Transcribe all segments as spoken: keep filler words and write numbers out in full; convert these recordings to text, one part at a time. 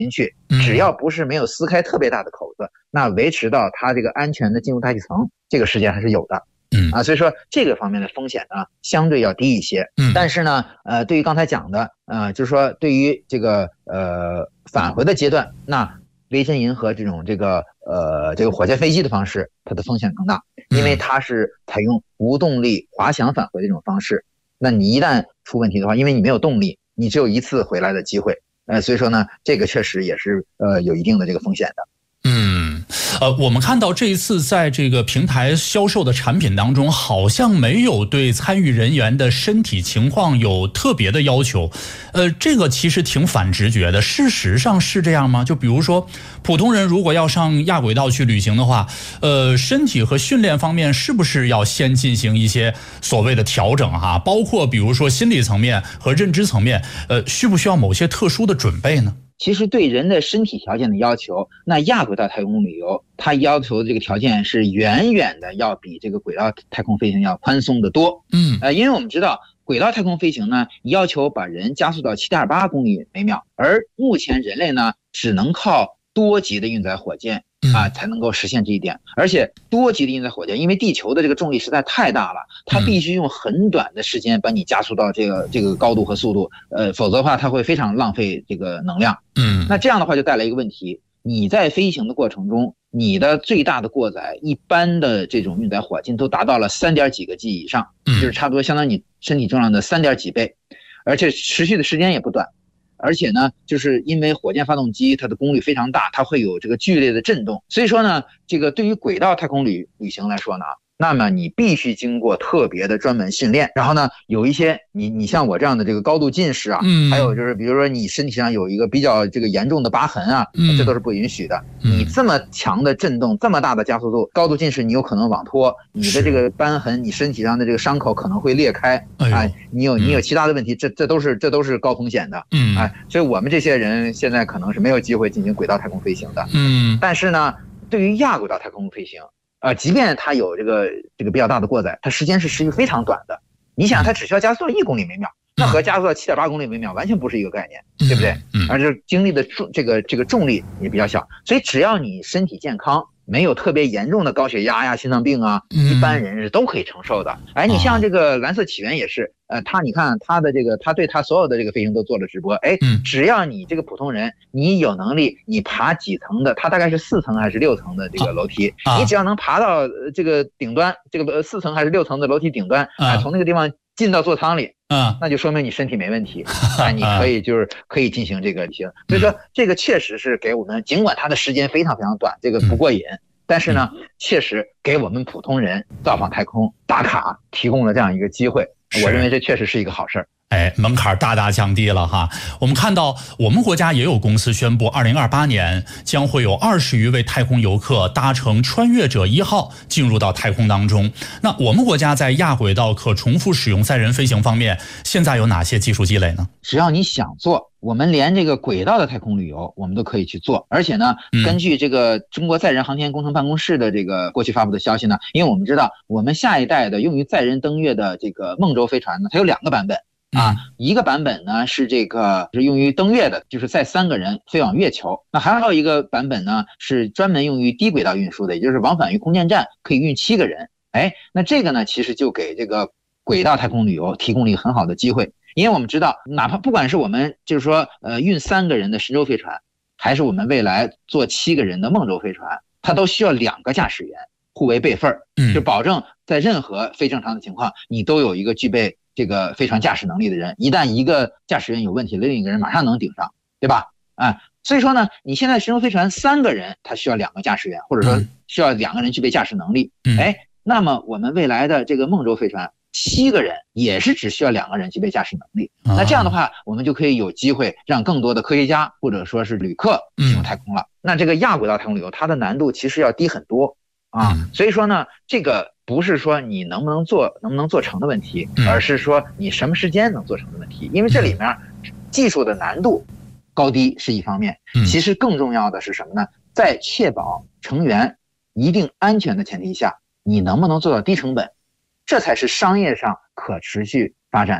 进去，只要不是没有撕开特别大的口子，那维持到它这个安全的进入大气层，这个时间还是有的。嗯啊，所以说这个方面的风险呢相对要低一些。嗯，但是呢，呃，对于刚才讲的，呃，就是说对于这个呃返回的阶段，那微针银河这种这个呃这个火箭飞机的方式，它的风险更大，因为它是采用无动力滑翔返回的这种方式。那你一旦出问题的话，因为你没有动力，你只有一次回来的机会，呃，所以说呢，这个确实也是呃有一定的这个风险的。 嗯，呃，我们看到这一次在这个平台销售的产品当中，好像没有对参与人员的身体情况有特别的要求，呃，这个其实挺反直觉的。事实上是这样吗？就比如说，普通人如果要上亚轨道去旅行的话，呃，身体和训练方面是不是要先进行一些所谓的调整哈？包括比如说心理层面和认知层面，呃，需不需要某些特殊的准备呢？ 其实对人的身体条件的要求，那亚轨道太空旅游它要求的这个条件是远远的要比这个轨道太空飞行要宽松得多。嗯，呃，因为我们知道轨道太空飞行呢要求把人加速到 七点二八公里每秒，而目前人类呢只能靠多级的运载火箭啊才能够实现这一点。而且多级的运载火箭，因为地球的这个重力实在太大了，它必须用很短的时间把你加速到这个这个高度和速度，呃，否则的话它会非常浪费这个能量。嗯，那这样的话就带来一个问题，你在飞行的过程中，你的最大的过载，一般的这种运载火箭都达到了三点几个 G 以上，就是差不多相当于你身体重量的三点几倍，而且持续的时间也不短。而且呢，就是因为火箭发动机它的功率非常大，它会有这个剧烈的震动，所以说呢，这个对于轨道太空旅旅行来说呢，那么你必须经过特别的专门训练，然后呢，有一些你你像我这样的这个高度近视啊，嗯，还有就是比如说你身体上有一个比较这个严重的疤痕啊，嗯，这都是不允许的。你这么强的震动，这么大的加速度，高度近视，你有可能网脱，你的这个瘢痕，你身体上的这个伤口可能会裂开，哎，你有你有其他的问题，这这都是这都是高风险的，嗯，哎，所以我们这些人现在可能是没有机会进行轨道太空飞行的，嗯，但是呢，对于亚轨道太空飞行。呃，即便它有这个这个比较大的过载，它时间是持续非常短的。你想，它只需要加速一公里每秒，那和加速到 七点八公里每秒完全不是一个概念，对不对？而且经历的重这个这个重力也比较小，所以只要你身体健康，没有特别严重的高血压呀、心脏病啊，一般人是都可以承受的。哎，你像这个蓝色起源也是，呃，他你看他的这个，他对他所有的这个飞行都做了直播。哎，只要你这个普通人，你有能力，你爬几层的，他大概是四层还是六层的这个楼梯，你只要能爬到这个顶端，这个四层还是六层的楼梯顶端，啊，从那个地方进到座舱里。嗯，那就说明你身体没问题，那你可以就是可以进行这个旅行。所以说这个确实是给我们，尽管它的时间非常非常短，这个不过瘾，但是呢，确实给我们普通人造访太空打卡提供了这样一个机会。我认为这确实是一个好事儿。 哎，门槛大大降低了哈。我们看到我们国家也有公司宣布，二零二八年将会有二十余位太空游客搭乘穿越者一号进入到太空当中。那我们国家在亚轨道可重复使用载人飞行方面，现在有哪些技术积累呢？ 只要你想做，我们连这个轨道的太空旅游我们都可以去做。而且呢，根据这个中国载人航天工程办公室的这个过去发布的消息呢，因为我们知道我们下一代的用于载人登月的这个梦舟飞船呢，它有两个版本。啊，一个版本呢是这个是用于登月的，就是载三个人飞往月球。那还有一个版本呢是专门用于低轨道运输的，也就是往返于空间站，可以运七个人。哎，那这个呢其实就给这个轨道太空旅游提供了一个很好的机会，因为我们知道，哪怕不管是我们就是说呃运三个人的神舟飞船，还是我们未来坐七个人的梦舟飞船，它都需要两个驾驶员互为备份，就保证在任何非正常的情况，你都有一个具备这个飞船驾驶能力的人，一旦一个驾驶员有问题，另一个人马上能顶上，对吧？哎，所以说呢，你现在神舟飞船三个人，他需要两个驾驶员，或者说需要两个人具备驾驶能力。哎，那么我们未来的这个梦舟飞船，七个人也是只需要两个人具备驾驶能力。那这样的话，我们就可以有机会让更多的科学家或者说是旅客进入太空了。那这个亚轨道太空旅游，它的难度其实要低很多啊。所以说呢，这个不是说你能不能做能不能做成的问题，而是说你什么时间能做成的问题。因为这里面技术的难度高低是一方面，其实更重要的是什么呢？在确保成员一定安全的前提下，你能不能做到低成本，这才是商业上可持续发展的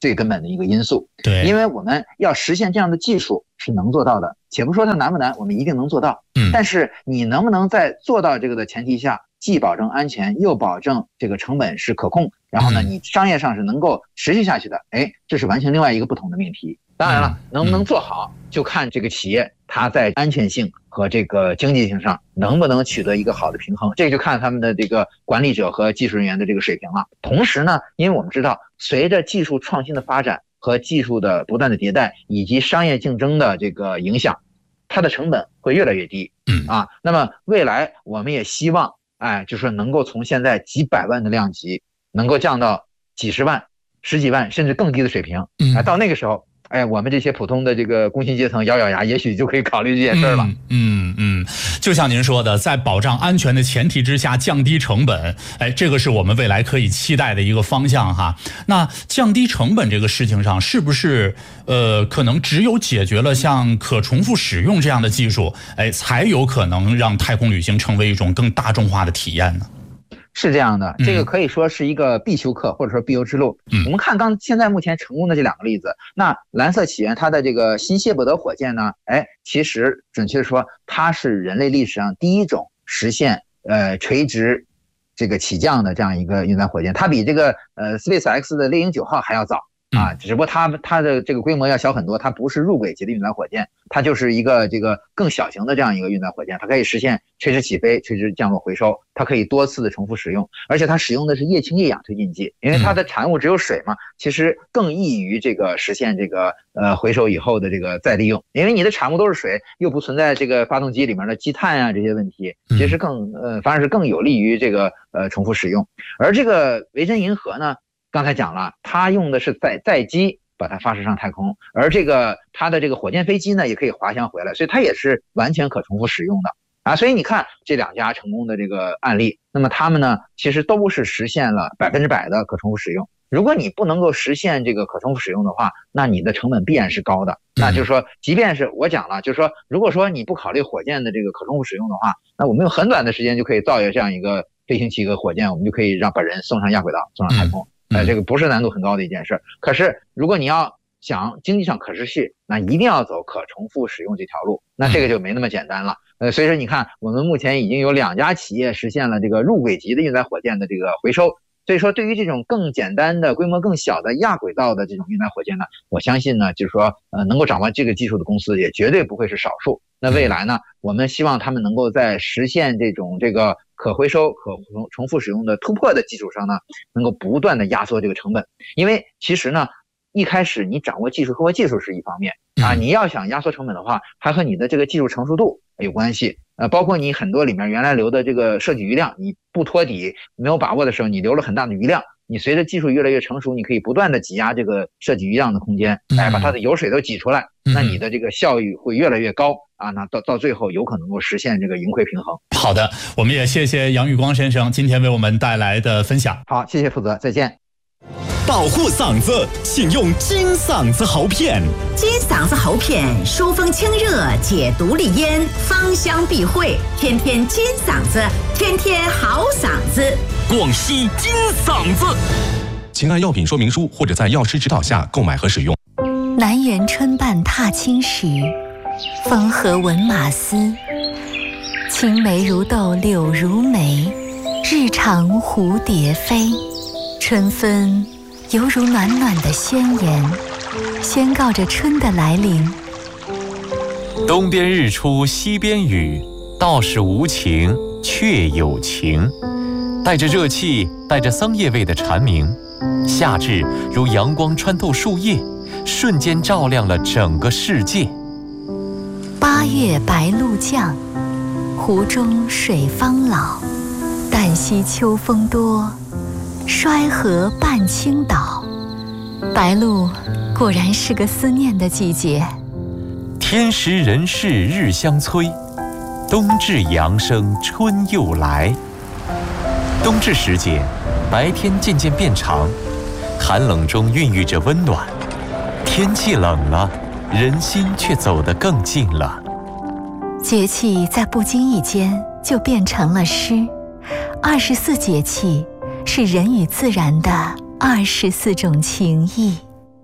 最根本的一个因素。 对， 因为我们要实现这样的技术是能做到的，且不说它难不难，我们一定能做到。 嗯， 但是你能不能在做到这个的前提下，既保证安全，又保证这个成本是可控，然后呢，你商业上是能够持续下去的，哎，这是完全另外一个不同的命题。当然了，能不能做好，就看这个企业它在安全性和这个经济性上能不能取得一个好的平衡，这个就看他们的这个管理者和技术人员的这个水平了。同时呢，因为我们知道，随着技术创新的发展和技术的不断的迭代，以及商业竞争的这个影响，它的成本会越来越低。 嗯啊，那么未来我们也希望，哎，就是能够从现在几百万的量级，能够降到几十万、十几万甚至更低的水平。 嗯， 啊，到那个时候，哎，我们这些普通的这个工薪阶层咬咬牙，也许就可以考虑这件事了。 嗯嗯，就像您说的，在保障安全的前提之下，降低成本，哎，这个是我们未来可以期待的一个方向哈。那降低成本这个事情上，是不是呃，可能只有解决了像可重复使用这样的技术，哎，才有可能让太空旅行成为一种更大众化的体验呢？ 是这样的，这个可以说是一个必修课，或者说必由之路。嗯，我们看刚现在目前成功的这两个例子，那蓝色起源它的这个新谢伯德火箭呢，哎，其实准确的说，它是人类历史上第一种实现呃垂直这个起降的这样一个运载火箭，它比这个呃 SpaceX 的猎鹰九号还要早。啊，只不过它它的这个规模要小很多，它不是入轨级的运载火箭，它就是一个这个更小型的这样一个运载火箭，它可以实现垂直起飞、垂直降落回收，它可以多次的重复使用，而且它使用的是液氢液氧推进剂，因为它的产物只有水嘛，其实更易于这个实现这个呃回收以后的这个再利用，因为你的产物都是水，又不存在这个发动机里面的积碳啊这些问题，其实更呃反而是更有利于这个呃重复使用，而这个维珍银河呢。刚才讲了，它用的是载载机把它发射上太空，而这个它的这个火箭飞机呢，也可以滑翔回来，所以它也是完全可重复使用的啊。所以你看这两家成功的这个案例，那么他们呢，其实都是实现了百分之百的可重复使用。如果你不能够实现这个可重复使用的话，那你的成本必然是高的。那就是说，即便是我讲了，就是说，如果说你不考虑火箭的这个可重复使用的话，那我们用很短的时间就可以造一个这样一个飞行器和火箭，我们就可以让把人送上亚轨道，送上太空。呃，这个不是难度很高的一件事，可是如果你要想经济上可持续，那一定要走可重复使用这条路，那这个就没那么简单了。呃，所以说你看，我们目前已经有两家企业实现了这个入轨级的运载火箭的这个回收，所以说对于这种更简单的、规模更小的亚轨道的这种运载火箭呢，我相信呢，就是说，呃，能够掌握这个技术的公司也绝对不会是少数。那未来呢，我们希望他们能够在实现这种这个可回收、可重复使用的突破的基础上呢，能够不断的压缩这个成本。因为其实呢，一开始你掌握技术和技术是一方面啊，你要想压缩成本的话，还和你的这个技术成熟度有关系。呃，包括你很多里面原来留的这个设计余量，你不托底、没有把握的时候，你留了很大的余量。你随着技术越来越成熟，你可以不断的挤压这个设计余量的空间，哎，把它的油水都挤出来，那你的这个效益会越来越高啊，那到到最后有可能够实现这个盈亏平衡。 好的，我们也谢谢杨玉光先生今天为我们带来的分享。 好，谢谢负责，再见。 保护嗓子，请用金嗓子喉片。 金嗓子喉片疏风清热，解毒利咽，芳香避秽，天天金嗓子，天天好嗓子。 广西金嗓子，请按药品说明书或者在药师指导下购买和使用。 南园春半踏青时，风和闻马嘶。青梅如豆柳如眉，日长蝴蝶飞。春分犹如暖暖的宣言，宣告着春的来临。 东边日出西边雨，道是无晴却有晴。带着热气，带着桑叶味的蝉鸣，夏至如阳光穿透树叶，瞬间照亮了整个世界。 八月白露降，湖中水方老。旦夕秋风多，衰河半倾倒。白露果然是个思念的季节。 天时人事日相催，冬至阳生春又来。冬至时节，白天渐渐变长，寒冷中孕育着温暖。天气冷了，人心却走得更近了。 节气在不经意间就变成了诗。二十四节气是人与自然的二十四种情谊。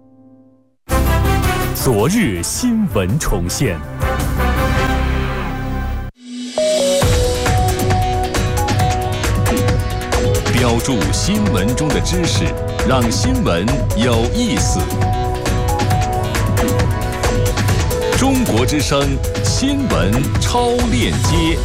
昨日新闻重现。 标注新闻中的知识，让新闻有意思。中国之声新闻超链接。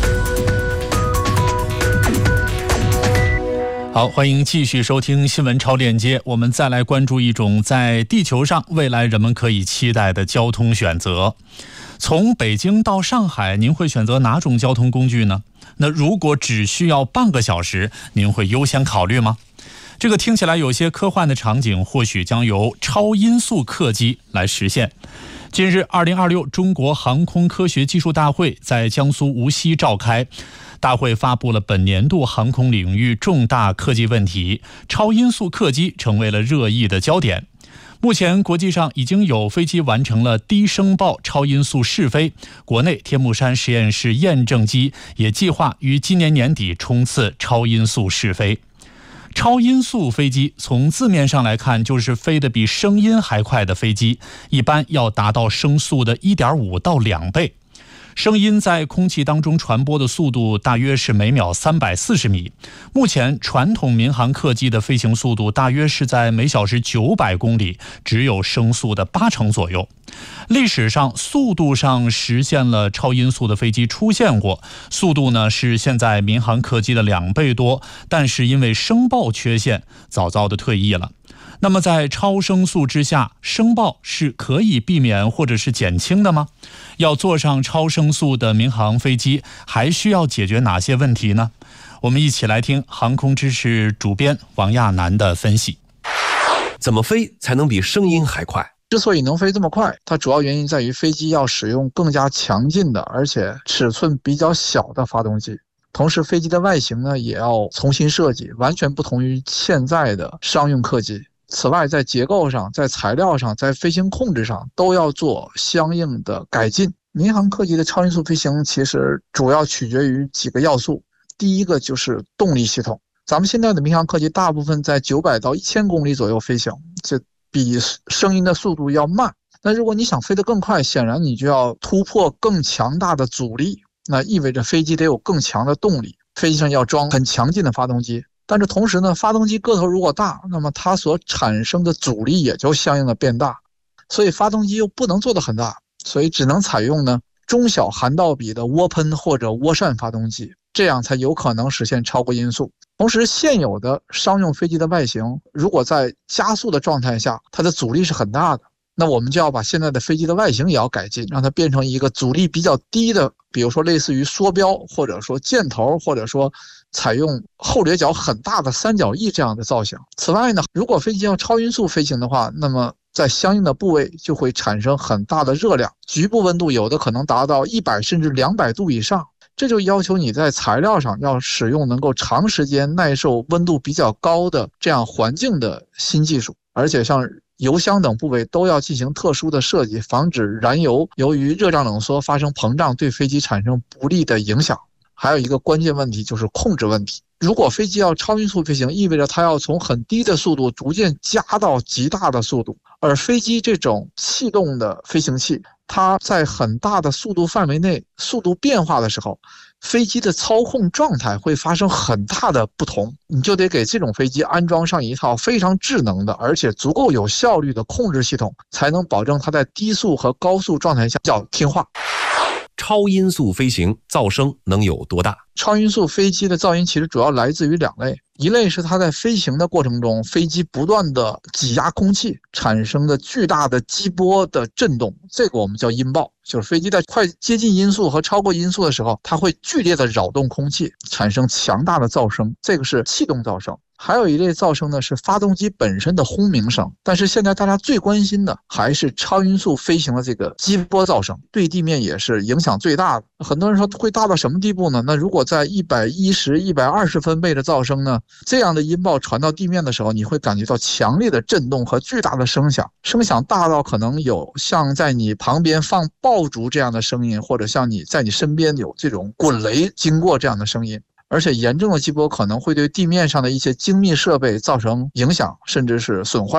好，欢迎继续收听新闻超链接。我们再来关注一种在地球上未来人们可以期待的交通选择。从北京到上海，您会选择哪种交通工具呢？那如果只需要半个小时，您会优先考虑吗？这个听起来有些科幻的场景，或许将由超音速客机来实现。近日，二零二六中国航空科学技术大会在江苏无锡召开。大会发布了本年度航空领域重大科技问题，超音速客机成为了热议的焦点。目前国际上已经有飞机完成了低声爆超音速试飞，国内天目山实验室验证机也计划于今年年底冲刺超音速试飞。超音速飞机从字面上来看，就是飞得比声音还快的飞机，一般要达到声速的 一点五到两倍。声音在空气当中传播的速度大约是每秒三百四十米。目前传统民航客机的飞行速度大约是在每小时九百公里，只有声速的八成左右。历史上速度上实现了超音速的飞机出现过，速度呢是现在民航客机的两倍多，但是因为声爆缺陷，早早的退役了。那么在超声速之下，声爆是可以避免或者是减轻的吗？要坐上超声速的民航飞机，还需要解决哪些问题呢？我们一起来听航空知识主编王亚楠的分析。 怎么飞才能比声音还快？ 之所以能飞这么快，它主要原因在于飞机要使用更加强劲的，而且尺寸比较小的发动机。同时飞机的外形呢也要重新设计，完全不同于现在的商用客机。此外，在结构上、在材料上、在飞行控制上都要做相应的改进。民航客机的超音速飞行其实主要取决于几个要素。第一个就是动力系统。咱们现在的民航客机大部分在九百到一千公里左右飞行，这比声音的速度要慢。那如果你想飞得更快，显然你就要突破更强大的阻力，那意味着飞机得有更强的动力，飞机上要装很强劲的发动机。但是同时呢，发动机个头如果大，那么它所产生的阻力也就相应的变大，所以发动机又不能做得很大，所以只能采用呢中小涵道比的涡喷或者涡扇发动机，这样才有可能实现超过音速。同时，现有的商用飞机的外形，如果在加速的状态下，它的阻力是很大的，那我们就要把现在的飞机的外形也要改进，让它变成一个阻力比较低的，比如说类似于梭标，或者说箭头，或者说采用后掠角很大的三角翼这样的造型。此外呢，如果飞机要超音速飞行的话，那么在相应的部位就会产生很大的热量，局部温度有的可能达到一百甚至两百度以上，这就要求你在材料上要使用能够长时间耐受温度比较高的这样环境的新技术，而且像油箱等部位都要进行特殊的设计，防止燃油由于热胀冷缩发生膨胀，对飞机产生不利的影响。还有一个关键问题就是控制问题。如果飞机要超音速飞行，意味着它要从很低的速度逐渐加到极大的速度，而飞机这种气动的飞行器，它在很大的速度范围内速度变化的时候，飞机的操控状态会发生很大的不同，你就得给这种飞机安装上一套非常智能的而且足够有效率的控制系统，才能保证它在低速和高速状态下比较听话。 超音速飞行噪声能有多大？ 超音速飞机的噪音其实主要来自于两类，一类是它在飞行的过程中，飞机不断的挤压空气产生的巨大的激波的震动，这个我们叫音爆，就是飞机在快接近音速和超过音速的时候，它会剧烈的扰动空气，产生强大的噪声，这个是气动噪声。还有一类噪声呢，是发动机本身的轰鸣声。但是现在大家最关心的还是超音速飞行的这个激波噪声，对地面也是影响最大的。很多人说会大到什么地步呢？那如果在一百一十、一百二十分贝的噪声呢，这样的音爆传到地面的时候，你会感觉到强烈的震动和巨大的声响，声响大到可能有像在你旁边放爆竹这样的声音，或者像你在你身边有这种滚雷经过这样的声音。而且严重的激波可能会对地面上的一些精密设备造成影响，甚至是损坏。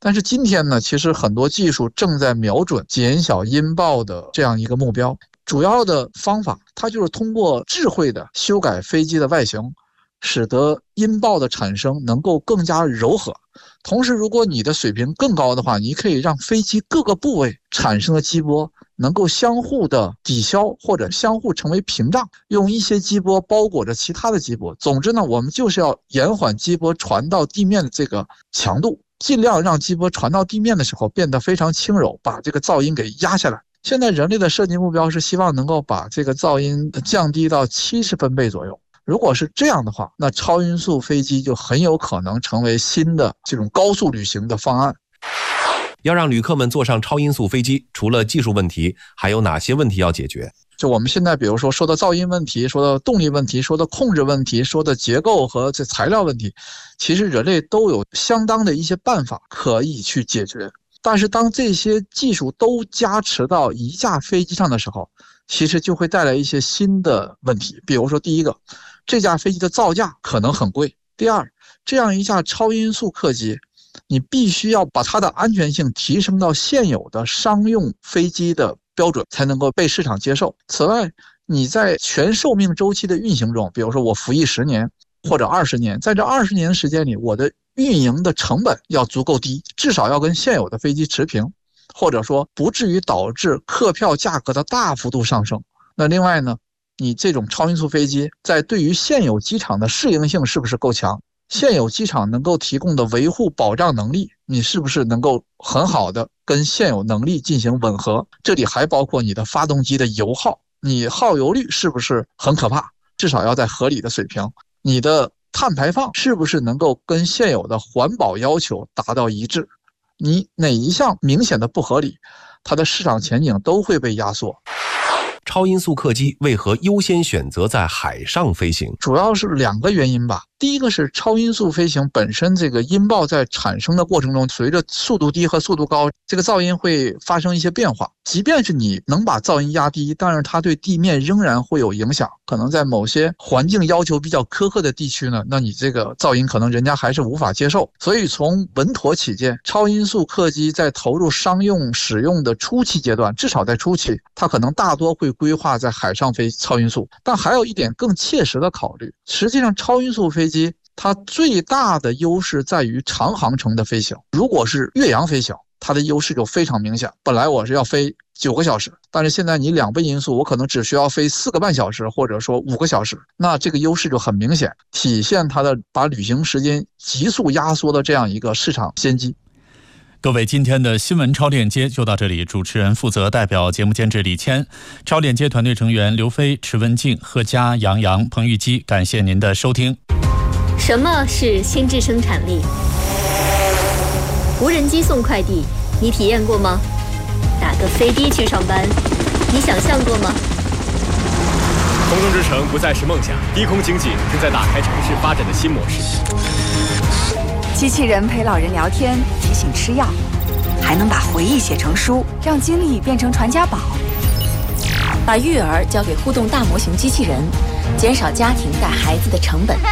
但是今天呢，其实很多技术正在瞄准减小音爆的这样一个目标。主要的方法，它就是通过智慧的修改飞机的外形，使得音爆的产生能够更加柔和。同时，如果你的水平更高的话，你可以让飞机各个部位产生的激波能够相互的抵消，或者相互成为屏障，用一些激波包裹着其他的激波。总之呢，我们就是要延缓激波传到地面的这个强度，尽量让激波传到地面的时候变得非常轻柔，把这个噪音给压下来。现在人类的设计目标是希望能够把这个噪音降低到七十分贝左右。如果是这样的话，那超音速飞机就很有可能成为新的这种高速旅行的方案。 要让旅客们坐上超音速飞机，除了技术问题，还有哪些问题要解决？ 就我们现在比如说说的噪音问题，说的动力问题，说的控制问题，说的结构和这材料问题，其实人类都有相当的一些办法可以去解决。但是当这些技术都加持到一架飞机上的时候，其实就会带来一些新的问题。比如说第一个，这架飞机的造价可能很贵。第二，这样一架超音速客机，你必须要把它的安全性提升到现有的商用飞机的标准，才能够被市场接受。此外，你在全寿命周期的运行中，比如说我服役十年或者二十年，在这二十年的时间里，我的运营的成本要足够低，至少要跟现有的飞机持平，或者说不至于导致客票价格的大幅度上升。那另外呢，你这种超音速飞机在对于现有机场的适应性是不是够强？现有机场能够提供的维护保障能力，你是不是能够很好的跟现有能力进行吻合？这里还包括你的发动机的油耗，你耗油率是不是很可怕？至少要在合理的水平。你的碳排放是不是能够跟现有的环保要求达到一致？你哪一项明显的不合理，它的市场前景都会被压缩。 超音速客机为何优先选择在海上飞行？ 主要是两个原因吧。第一个是超音速飞行本身，这个音爆在产生的过程中，随着速度低和速度高，这个噪音会发生一些变化。即便是你能把噪音压低，但是它对地面仍然会有影响。可能在某些环境要求比较苛刻的地区呢，那你这个噪音可能人家还是无法接受。所以从稳妥起见，超音速客机在投入商用使用的初期阶段，至少在初期，它可能大多会规划在海上飞超音速。但还有一点更切实的考虑，实际上超音速飞机它最大的优势在于长航程的飞行。如果是越洋飞行，它的优势就非常明显。本来我是要飞九个小时，但是现在你两倍音速，我可能只需要飞四个半小时，或者说五个小时，那这个优势就很明显，体现它的把旅行时间急速压缩的这样一个市场先机。 各位，今天的新闻超链接就到这里。主持人负责代表节目监制李谦，超链接团队成员刘飞、池文静、贺佳、杨洋、彭玉基，感谢您的收听。 什么是心智生产力？无人机送快递，你体验过吗？打个飞的去上班，你想象过吗？ 空中之城不再是梦想，低空经济正在打开城市发展的新模式。 机器人陪老人聊天，提醒吃药，还能把回忆写成书，让经历变成传家宝。 把育儿交给互动大模型机器人，减少家庭带孩子的成本。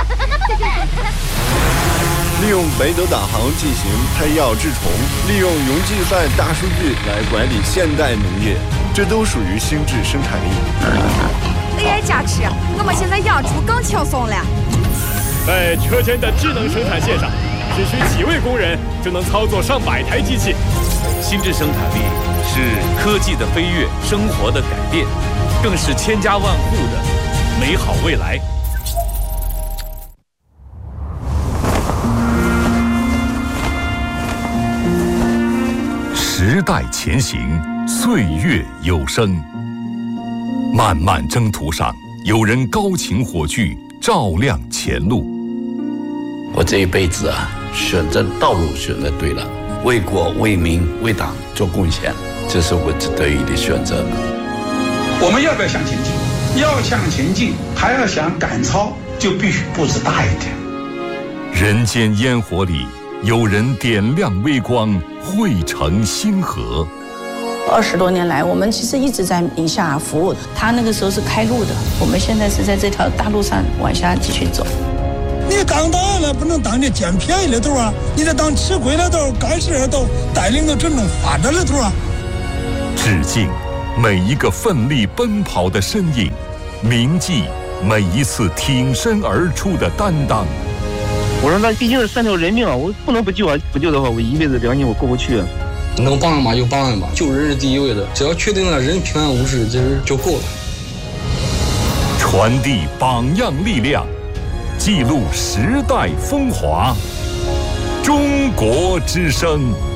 利用北斗导航进行配药治虫，利用云计算大数据来管理现代农业，这都属于心智生产力。 A I 加持，我们现在养猪更轻松了。 在车间的智能生产线上，只需几位工人就能操作上百台机器。 心智生产力是科技的飞跃，生活的改变，更是千家万户的美好未来。 时代前行，岁月有声。漫漫征途上，有人高擎火炬，照亮前路。 我这一辈子啊，选择道路选择对了，为国为民为党做贡献，这是我得意的选择。 我们要不要向前进？要向前进，还要想赶超，就必须步子大一点。 人间烟火里，有人点亮微光，汇成星河。 二十多年来，我们其实一直在宁夏服务。他那个时候是开路的，我们现在是在这条大路上往下继续走。 你当导演了不能当这捡便宜的头啊，你得当吃亏的头、干事的头，带领着真正发展的头啊。 致敬每一个奋力奔跑的身影，铭记每一次挺身而出的担当。 我说那毕竟是三条人命啊，我不能不救啊！不救的话，我一辈子良心我过不去啊。 能帮人吧就帮人吧，救人是第一位的，只要确定了人平安无事，其实就够了。 传递榜样力量，记录时代风华。中国之声。